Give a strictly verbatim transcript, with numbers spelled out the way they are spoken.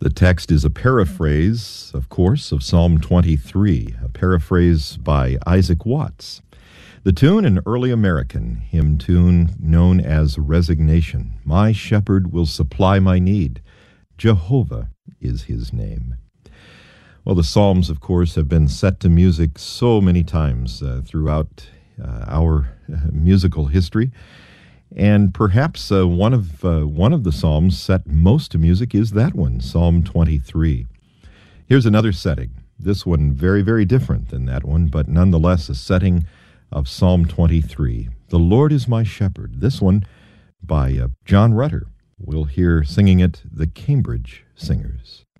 The text is a paraphrase, of course, of Psalm twenty-three, a paraphrase by Isaac Watts. The tune, an early American hymn tune known as Resignation. My shepherd will supply my need. Jehovah is his name. Well, the Psalms, of course, have been set to music so many times uh, throughout uh, our uh, musical history. And perhaps uh, one of uh, one of the Psalms set most to music is that one, Psalm twenty-three. Here's another setting. This one very, very different than that one, but nonetheless a setting of Psalm twenty-three. The Lord is my shepherd. This one by uh, John Rutter. We'll hear singing it the Cambridge Singers.